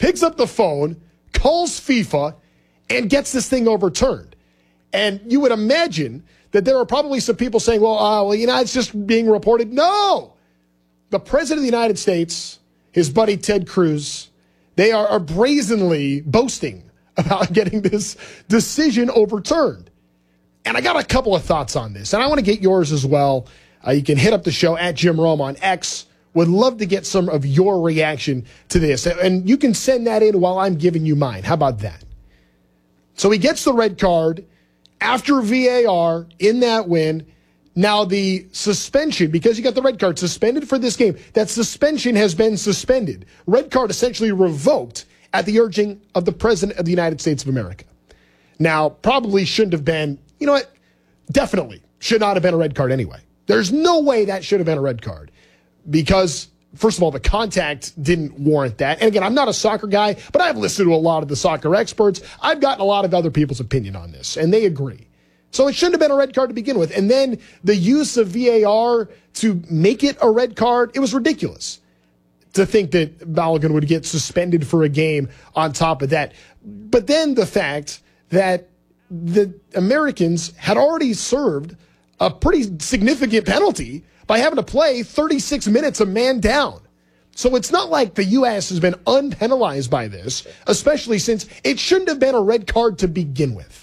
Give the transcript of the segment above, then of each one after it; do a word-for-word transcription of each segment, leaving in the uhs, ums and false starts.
picks up the phone, calls FIFA, and gets this thing overturned. And you would imagine that there are probably some people saying, well, uh, well, you know, it's just being reported. No! The President of the United States, his buddy Ted Cruz, they are, are brazenly boasting about getting this decision overturned. And I got a couple of thoughts on this, and I want to get yours as well. Uh, you can hit up the show at Jim Rome on X. Would love to get some of your reaction to this. And you can send that in while I'm giving you mine. How about that? So he gets the red card after V A R in that win. Now the suspension, because you got the red card suspended for this game, that suspension has been suspended. Red card essentially revoked at the urging of the President of the United States of America. Now, probably shouldn't have been, you know what? Definitely should not have been a red card anyway. There's no way that should have been a red card because, first of all, the contact didn't warrant that. And again, I'm not a soccer guy, but I've listened to a lot of the soccer experts. I've gotten a lot of other people's opinion on this, and they agree. So it shouldn't have been a red card to begin with. And then the use of V A R to make it a red card, it was ridiculous to think that Balogun would get suspended for a game on top of that. But then the fact that the Americans had already served a pretty significant penalty by having to play thirty-six minutes a man down. So it's not like the U S has been unpenalized by this, especially since it shouldn't have been a red card to begin with.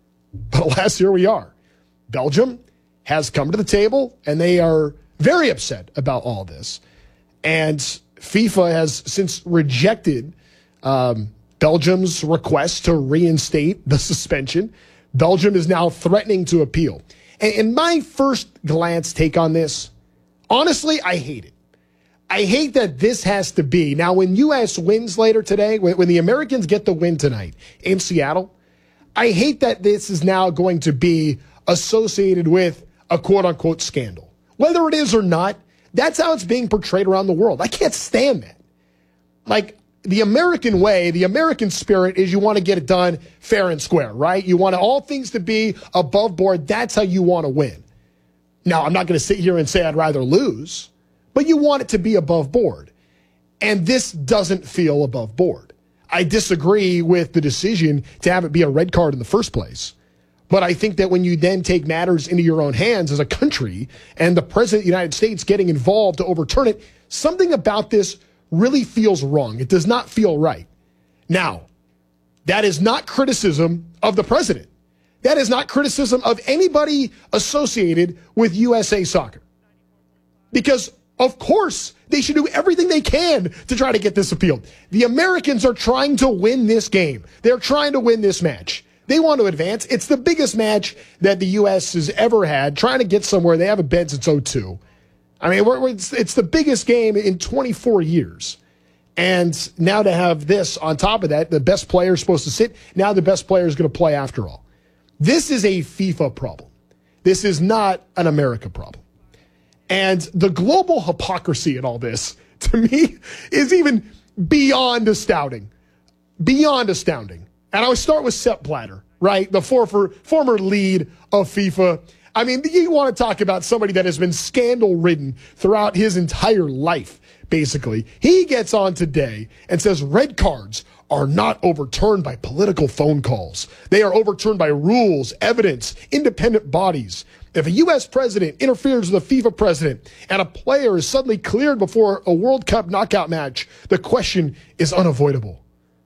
But alas, here we are. Belgium has come to the table, and they are very upset about all this. And FIFA has since rejected um, Belgium's request to reinstate the suspension. Belgium is now threatening to appeal. And, and my first glance take on this, honestly, I hate it. I hate that this has to be. Now, when U S wins later today, when, when the Americans get the win tonight in Seattle, I hate that this is now going to be associated with a quote-unquote scandal. Whether it is or not, that's how it's being portrayed around the world. I can't stand that. Like, the American way, the American spirit is you want to get it done fair and square, right? You want all things to be above board. That's how you want to win. Now, I'm not going to sit here and say I'd rather lose, but you want it to be above board. And this doesn't feel above board. I disagree with the decision to have it be a red card in the first place. But I think that when you then take matters into your own hands as a country and the President of the United States getting involved to overturn it, something about this really feels wrong. It does not feel right. Now, that is not criticism of the president. That is not criticism of anybody associated with U S A Soccer. Because, of course, they should do everything they can to try to get this appealed. The Americans are trying to win this game. They're trying to win this match. They want to advance. It's the biggest match that the U S has ever had, trying to get somewhere. They haven't been since oh two. I mean, we're, we're, it's, it's the biggest game in twenty-four years. And now to have this on top of that, the best player is supposed to sit. Now the best player is going to play after all. This is a FIFA problem. This is not an America problem. And the global hypocrisy in all this, to me, is even beyond astounding. Beyond astounding. And I would start with Sepp Blatter, right? The former, former lead of FIFA. I mean, you want to talk about somebody that has been scandal-ridden throughout his entire life, basically. He gets on today and says red cards are not overturned by political phone calls. They are overturned by rules, evidence, independent bodies. If a U S president interferes with a FIFA president and a player is suddenly cleared before a World Cup knockout match, the question is unavoidable.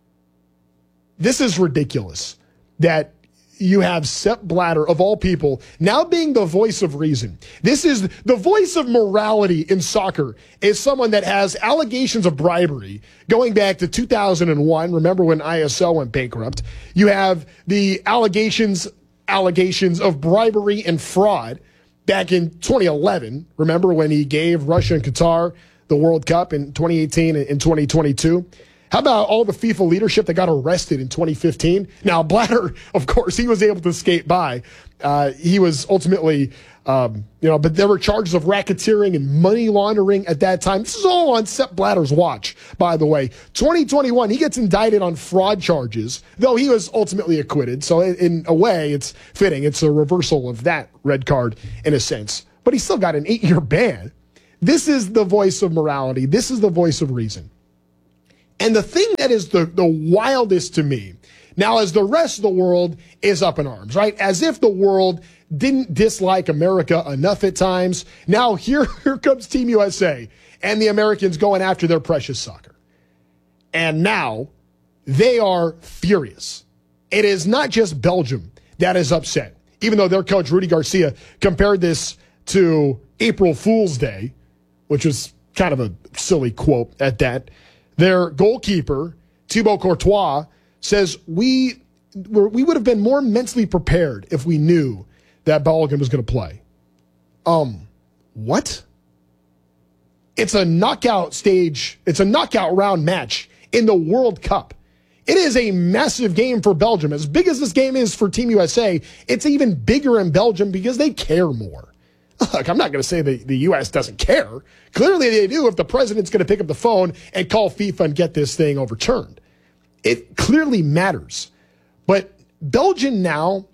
This is ridiculous that you have Sepp Blatter, of all people, now being the voice of reason. This is the voice of morality in soccer, is someone that has allegations of bribery going back to two thousand one. Remember when I S L went bankrupt? You have the allegations, allegations of bribery and fraud back in twenty eleven. Remember when he gave Russia and Qatar the World Cup in twenty eighteen and twenty twenty-two? How about all the FIFA leadership that got arrested in twenty fifteen? Now, Blatter, of course, he was able to skate by. Uh, he was ultimately, um, you know, but there were charges of racketeering and money laundering at that time. This is all on Sepp Blatter's watch, by the way. twenty twenty-one, he gets indicted on fraud charges, though he was ultimately acquitted. So in a way, it's fitting. It's a reversal of that red card in a sense. But he still got an eight-year ban. This is the voice of morality. This is the voice of reason. And the thing that is the, the wildest to me, now as the rest of the world is up in arms, right? As if the world didn't dislike America enough at times. Now here, here comes Team U S A and the Americans going after their precious soccer. And now they are furious. It is not just Belgium that is upset, even though their coach, Rudy Garcia, compared this to April Fool's Day, which was kind of a silly quote at that. Their goalkeeper, Thibaut Courtois, says, we were, we would have been more mentally prepared if we knew that Belgium was going to play. Um, what? It's a knockout stage. It's a knockout round match in the World Cup. It is a massive game for Belgium. As big as this game is for Team U S A, it's even bigger in Belgium because they care more. Look, I'm not going to say the, the U S doesn't care. Clearly they do if the president's going to pick up the phone and call FIFA and get this thing overturned. It clearly matters. But Belgium now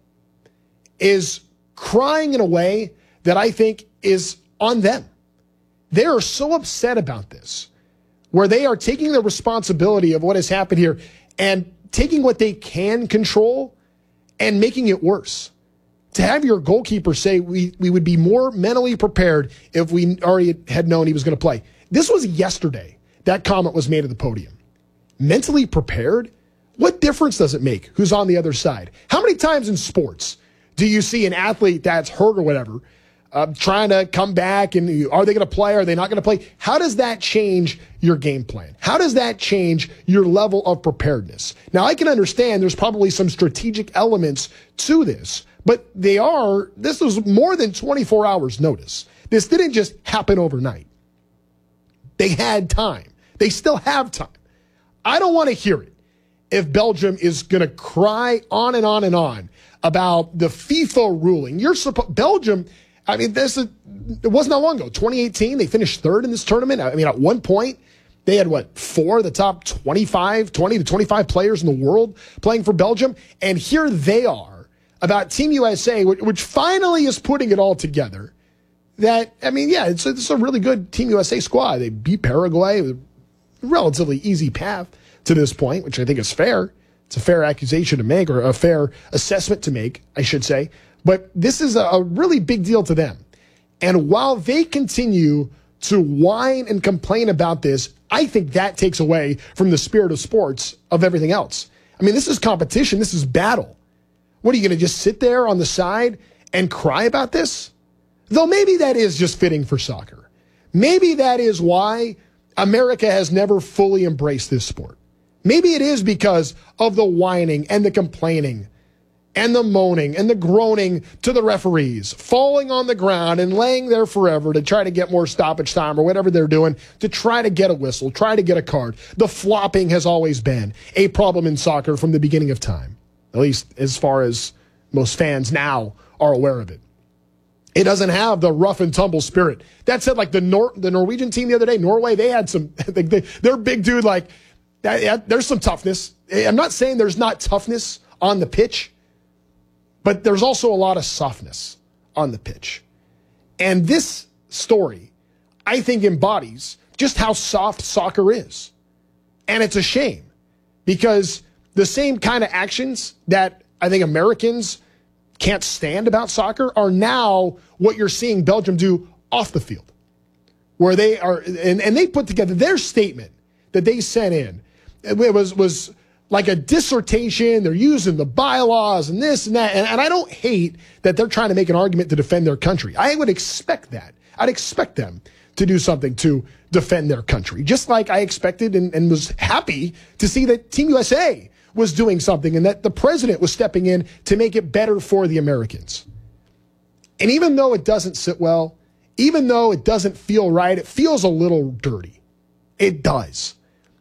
is crying in a way that I think is on them. They are so upset about this, where they are taking the responsibility of what has happened here and taking what they can control and making it worse. To have your goalkeeper say we, we would be more mentally prepared if we already had known he was going to play. This was yesterday. That comment was made at the podium. Mentally prepared? What difference does it make who's on the other side? How many times in sports do you see an athlete that's hurt or whatever uh, trying to come back, and are they going to play? Are they not going to play? How does that change your game plan? How does that change your level of preparedness? Now, I can understand there's probably some strategic elements to this, but they are, this was more than twenty-four hours notice. This didn't just happen overnight. They had time. They still have time. I don't want to hear it if Belgium is going to cry on and on and on about the FIFA ruling. You're supposed, Belgium, I mean, this is, it wasn't that long ago. twenty eighteen, they finished third in this tournament. I mean, at one point, they had, what, four of the top twenty-five, twenty to twenty-five players in the world playing for Belgium. And here they are about Team U S A, which, which finally is putting it all together. That, I mean, yeah, it's a, it's a really good Team U S A squad. They beat Paraguay with a relatively easy path to this point, which I think is fair. It's a fair accusation to make, or a fair assessment to make, I should say. But this is a, a really big deal to them. And while they continue to whine and complain about this, I think that takes away from the spirit of sports of everything else. I mean, this is competition. This is battle. What, are you going to just sit there on the side and cry about this? Though maybe that is just fitting for soccer. Maybe that is why America has never fully embraced this sport. Maybe it is because of the whining and the complaining and the moaning and the groaning to the referees, falling on the ground and laying there forever to try to get more stoppage time or whatever they're doing to try to get a whistle, try to get a card. The flopping has always been a problem in soccer from the beginning of time, at least as far as most fans now are aware of it. It doesn't have the rough and tumble spirit. That said, like the Nor- the Norwegian team the other day, Norway, they had some, they, they, they're big dude, like, that, yeah, there's some toughness. I'm not saying there's not toughness on the pitch, but there's also a lot of softness on the pitch. And this story, I think, embodies just how soft soccer is. And it's a shame because the same kind of actions that I think Americans can't stand about soccer are now what you're seeing Belgium do off the field, where they are, and, and they put together their statement that they sent in. It was, was like a dissertation. They're using the bylaws and this and that. And, and I don't hate that they're trying to make an argument to defend their country. I would expect that. I'd expect them to do something to defend their country, just like I expected and, and was happy to see that Team U S A was doing something and that the president was stepping in to make it better for the Americans. And even though it doesn't sit well, even though it doesn't feel right, it feels a little dirty. It does.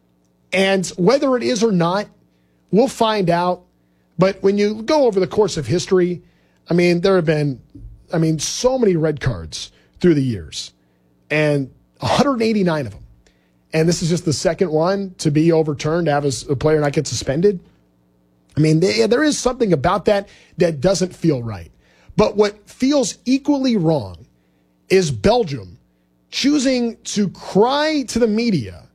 And whether it is or not, we'll find out. But when you go over the course of history, I mean, there have been, I mean, so many red cards through the years, and one hundred eighty-nine of them. And this is just the second one to be overturned, to have a, a player not get suspended. I mean, they, there is something about that that doesn't feel right. But what feels equally wrong is Belgium choosing to cry to the media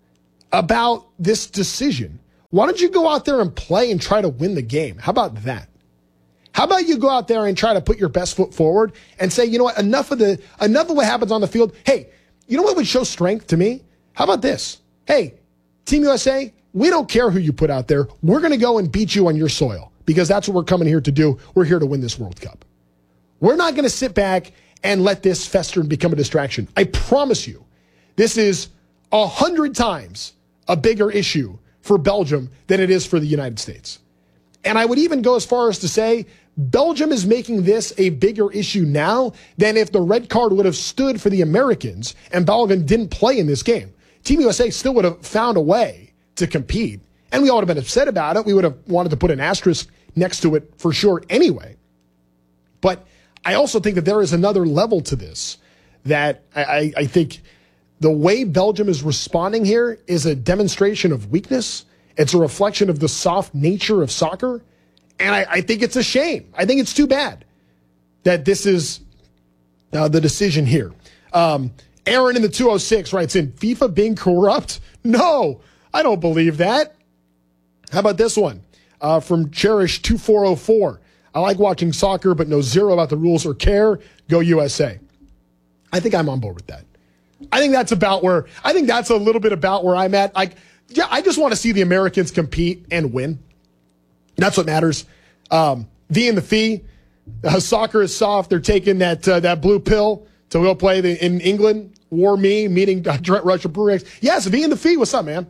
about this decision, why don't you go out there and play and try to win the game? How about that? How about you go out there and try to put your best foot forward and say, you know what, enough of the enough of what happens on the field. Hey, you know what would show strength to me? How about this? Hey, Team U S A, we don't care who you put out there. We're going to go and beat you on your soil because that's what we're coming here to do. We're here to win this World Cup. We're not going to sit back and let this fester and become a distraction. I promise you, this is a hundred times a bigger issue for Belgium than it is for the United States. And I would even go as far as to say Belgium is making this a bigger issue now than if the red card would have stood for the Americans and Belgium didn't play in this game. Team U S A still would have found a way to compete, and we all would have been upset about it. We would have wanted to put an asterisk next to it for sure anyway. But I also think that there is another level to this that I, I think the way Belgium is responding here is a demonstration of weakness. It's a reflection of the soft nature of soccer. And I, I think it's a shame. I think it's too bad that this is uh, the decision here. Um, Aaron in the two oh six writes in, FIFA being corrupt? No, I don't believe that. How about this one uh, from Cherish two four oh four? I like watching soccer, but know zero about the rules or care. Go U S A. I think I'm on board with that. I think that's about where, I think that's a little bit about where I'm at. Like, yeah, I just want to see the Americans compete and win. That's what matters. Um, V and the fee. Uh, soccer is soft. They're taking that uh, that blue pill to go play the, in England. War me, meeting uh, Russia Brewery X. Yes, V and the fee. What's up, man?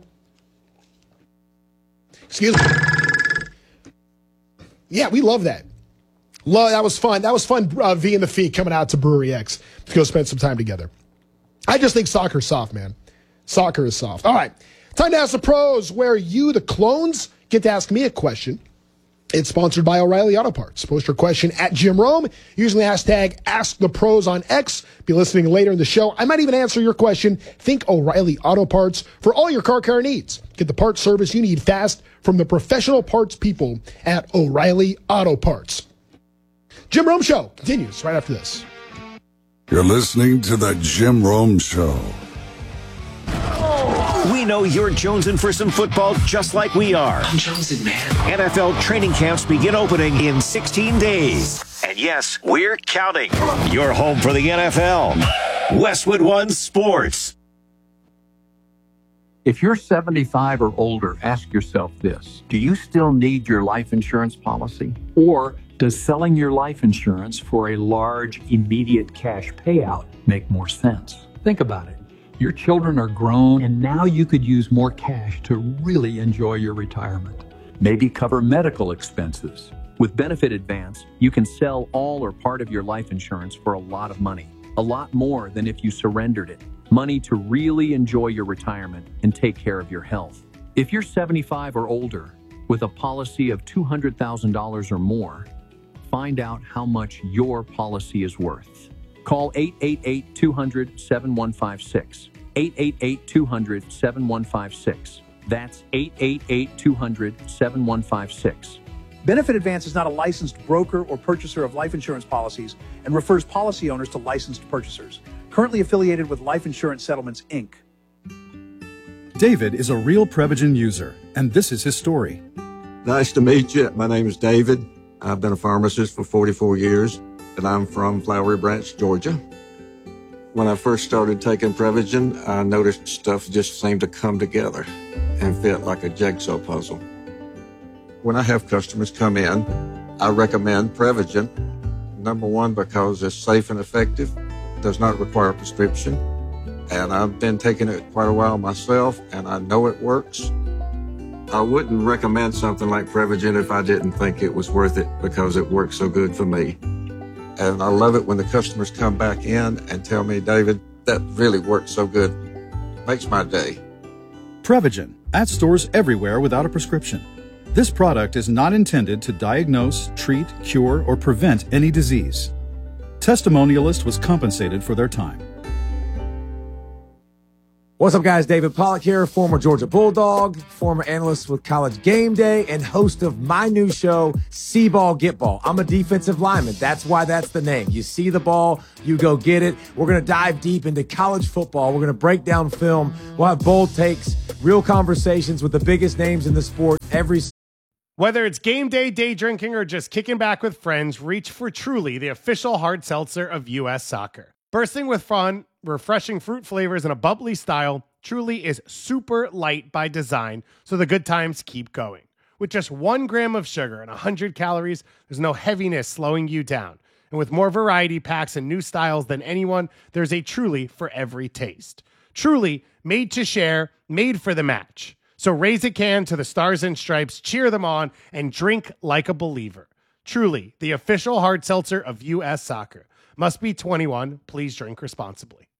Excuse me. Yeah, we love that. Love, that was fun. That was fun, uh, V and the fee coming out to Brewery X to go spend some time together. I just think soccer's soft, man. Soccer is soft. All right. Time to ask the pros, where you, the clones, get to ask me a question. It's sponsored by O'Reilly Auto Parts. Post your question at Jim Rome using the hashtag AskThePros on X. Be listening later in the show. I might even answer your question. Think O'Reilly Auto Parts for all your car care needs. Get the parts service you need fast from the professional parts people at O'Reilly Auto Parts. Jim Rome Show continues right after this. You're listening to the Jim Rome Show. We know you're jonesing for some football just like we are. I'm jonesing, man. N F L training camps begin opening in sixteen days. And yes, we're counting. You're home for the N F L. Westwood One Sports. If you're seventy-five or older, ask yourself this. Do you still need your life insurance policy? Or does selling your life insurance for a large, immediate cash payout make more sense? Think about it. Your children are grown, and now you could use more cash to really enjoy your retirement. Maybe cover medical expenses. With Benefit Advance, you can sell all or part of your life insurance for a lot of money. A lot more than if you surrendered it. Money to really enjoy your retirement and take care of your health. If you're seventy-five or older, with a policy of two hundred thousand dollars or more, find out how much your policy is worth. Call eight eight eight, two hundred, seven one five six. eight eight eight, two hundred, seven one five six. That's eight eight eight, two hundred, seven one five six. Benefit Advance is not a licensed broker or purchaser of life insurance policies and refers policy owners to licensed purchasers. Currently affiliated with Life Insurance Settlements, Incorporated. David is a real Prevagen user, and this is his story. Nice to meet you. My name is David. I've been a pharmacist for forty-four years, and I'm from Flowery Branch, Georgia. When I first started taking Prevagen, I noticed stuff just seemed to come together and fit like a jigsaw puzzle. When I have customers come in, I recommend Prevagen. Number one, because it's safe and effective, does not require a prescription, and I've been taking it quite a while myself, and I know it works. I wouldn't recommend something like Prevagen if I didn't think it was worth it because it works so good for me. And I love it when the customers come back in and tell me, David, that really worked so good. Makes my day. Prevagen, at stores everywhere without a prescription. This product is not intended to diagnose, treat, cure, or prevent any disease. Testimonialist was compensated for their time. What's up, guys? David Pollack here, former Georgia Bulldog, former analyst with College Game Day, and host of my new show, See Ball, Get Ball. I'm a defensive lineman. That's why that's the name. You see the ball, you go get it. We're going to dive deep into college football. We're going to break down film. We'll have bold takes, real conversations with the biggest names in the sport every Whether it's game day, day drinking, or just kicking back with friends, reach for Truly, the official hard seltzer of U S Soccer. Bursting with fun, refreshing fruit flavors, and a bubbly style, Truly is super light by design, so the good times keep going. With just one gram of sugar and one hundred calories, there's no heaviness slowing you down. And with more variety packs and new styles than anyone, there's a Truly for every taste. Truly, made to share, made for the match. So raise a can to the Stars and Stripes, cheer them on, and drink like a believer. Truly, the official hard seltzer of U S Soccer. Must be twenty-one. Please drink responsibly.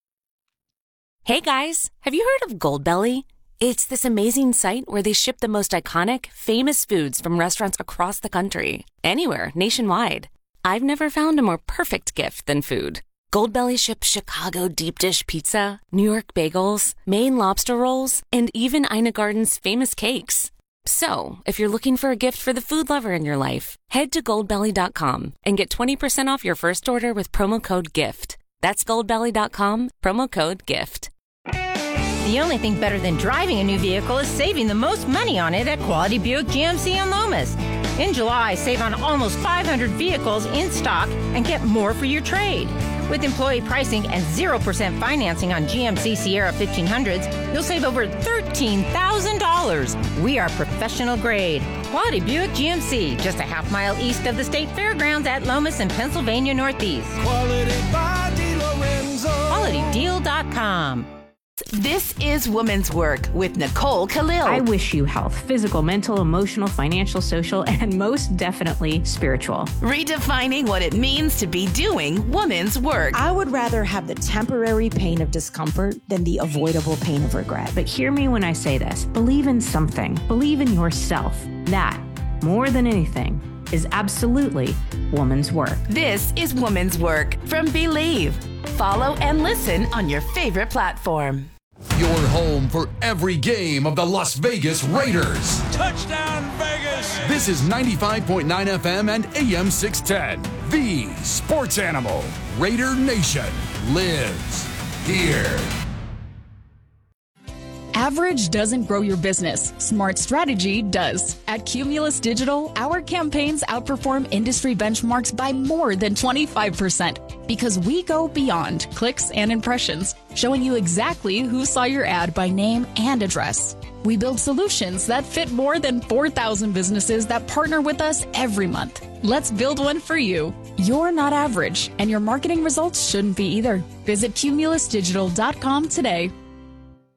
Hey guys, have you heard of Goldbelly? It's this amazing site where they ship the most iconic, famous foods from restaurants across the country. Anywhere, nationwide. I've never found a more perfect gift than food. Goldbelly ships Chicago deep dish pizza, New York bagels, Maine lobster rolls, and even Ina Garden's famous cakes. So, if you're looking for a gift for the food lover in your life, head to goldbelly dot com and get twenty percent off your first order with promo code GIFT. That's goldbelly dot com, promo code GIFT. The only thing better than driving a new vehicle is saving the most money on it at Quality Buick G M C in Lomas. In July, save on almost five hundred vehicles in stock and get more for your trade. With employee pricing and zero percent financing on G M C Sierra fifteen hundreds, you'll save over thirteen thousand dollars. We are professional grade. Quality Buick G M C, just a half mile east of the State Fairgrounds at Lomas in Pennsylvania Northeast. Quality by DeLorenzo. quality deal dot com. This is Women's Work with Nicole Khalil. I wish you health, physical, mental, emotional, financial, social, and most definitely spiritual. Redefining what it means to be doing women's work. I would rather have the temporary pain of discomfort than the avoidable pain of regret. But hear me when I say this. Believe in something. Believe in yourself. That, more than anything, is absolutely woman's work. This is Woman's Work from Believe. Follow and listen on your favorite platform. Your home for every game of the Las Vegas Raiders. Touchdown Vegas! This is ninety-five point nine F M and A M six ten. The Sports Animal. Raider Nation lives here. Average doesn't grow your business. Smart strategy does. At Cumulus Digital, our campaigns outperform industry benchmarks by more than twenty-five percent because we go beyond clicks and impressions, showing you exactly who saw your ad by name and address. We build solutions that fit more than four thousand businesses that partner with us every month. Let's build one for you. You're not average, and your marketing results shouldn't be either. Visit cumulus digital dot com today.